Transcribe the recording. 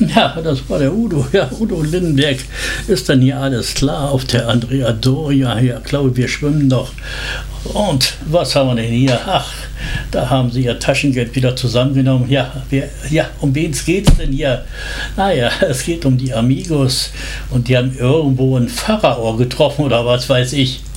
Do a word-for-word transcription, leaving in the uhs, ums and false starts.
Ja, das war der Udo. Ja, Udo Lindenberg. Ist dann hier alles klar auf der Andrea Doria? Ja, glaube, wir schwimmen doch. Und was haben wir denn hier? Ach, da haben sie ihr Taschengeld wieder zusammengenommen. Ja, wer, ja, um wen geht's denn hier? Naja, es geht um die Amigos und die haben irgendwo ein Pharao getroffen oder was weiß ich.